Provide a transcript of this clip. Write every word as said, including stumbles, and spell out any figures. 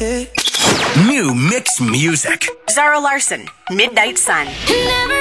New mix music. Zara Larson, Midnight Sun. Never